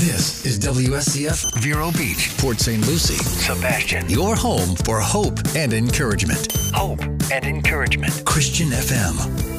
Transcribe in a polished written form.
This is WSCF Vero Beach, Port St. Lucie, Sebastian. Your home for hope and encouragement. Hope and encouragement. Christian FM.